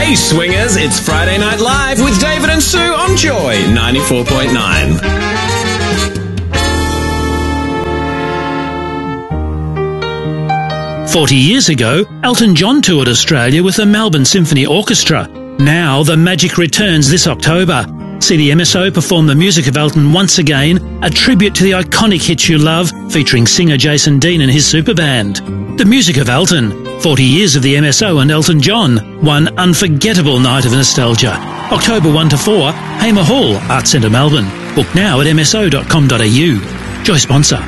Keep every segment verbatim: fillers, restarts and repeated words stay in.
Hey swingers, it's Friday Night Live with David and Sue on Joy ninety-four point nine. Forty years ago, Elton John toured Australia with the Melbourne Symphony Orchestra. Now the magic returns this October. See the M S O perform the music of Elton once again, a tribute to the iconic hits you love, featuring singer Jason Dean and his super band. The music of Elton, forty years of the M S O and Elton John, one unforgettable night of nostalgia. October first to fourth, Hamer Hall, Arts Centre Melbourne. Book now at m s o dot com dot a u. Joy sponsor.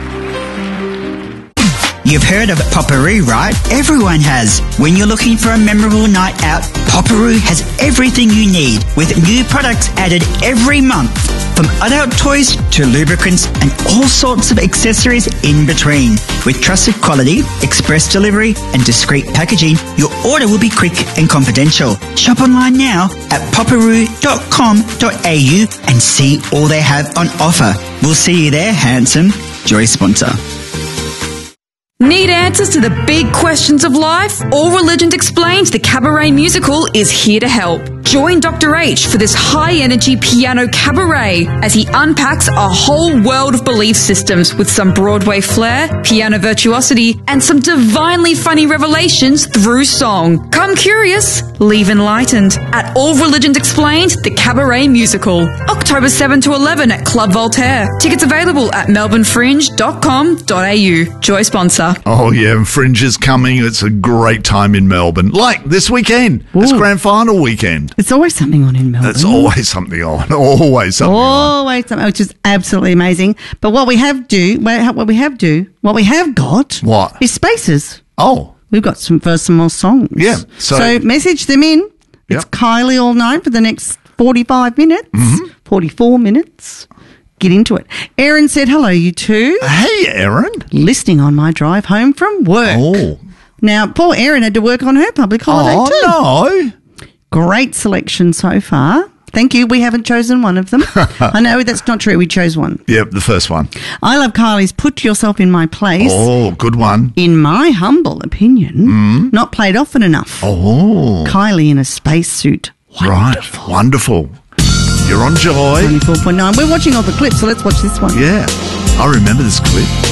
You've heard of Potpourri, right? Everyone has. When you're looking for a memorable night out, Potpourri has everything you need, with new products added every month. From adult toys to lubricants and all sorts of accessories in between. With trusted quality, express delivery and discreet packaging, your order will be quick and confidential. Shop online now at potpourri dot com dot a u and see all they have on offer. We'll see you there, handsome. Joy sponsor. Need answers to the big questions of life? All Religions Explained, the cabaret musical, is here to help. Join Doctor H for this high-energy piano cabaret as he unpacks a whole world of belief systems with some Broadway flair, piano virtuosity, and some divinely funny revelations through song. Come curious, leave enlightened at All Religions Explained, the cabaret musical. October seventh to eleventh at Club Voltaire. Tickets available at melbourne fringe dot com dot a u. Joy sponsor. Oh, yeah, and Fringe is coming. It's a great time in Melbourne. Like this weekend. Ooh. It's grand final weekend. It's always something on in Melbourne. There's always something on. Always something Always on. something, which is absolutely amazing. But what we have do, what we have do, what we have got What? is spaces. Oh. We've got some first some more songs. Yeah. So, So, message them in. It's Yep. Kylie all night for the next forty-five minutes, Mm-hmm. forty-four minutes. Get into it. Erin said, hello, you two. hey, Erin. Listening on my drive home from work. Oh. Now, poor Erin had to work on her public holiday too. Oh, no. Great selection so far. Thank you. We haven't chosen one of them. I know that's not true. We chose one. Yep, the first one. I love Kylie's Put Yourself in My Place. Oh, good one. In my humble opinion, not played often enough. Oh. Kylie in a spacesuit. Right. Wonderful. You're on Joy. ninety-four point nine. We're watching all the clips, so let's watch this one. Yeah. I remember this clip.